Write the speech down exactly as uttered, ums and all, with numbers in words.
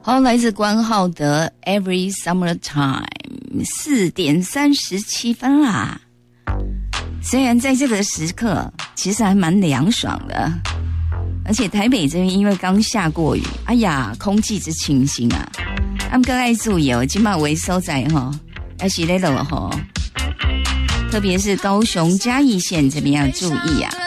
好，来自关浩的 Every Summertime， 四点三十七分啦。虽然在这个时刻其实还蛮凉爽的，而且台北这边因为刚下过雨，哎呀，空气之清新啊。他们更爱注意哦，今晚为所在哈，要是在落吼，特别是高雄嘉义县这边要注意啊。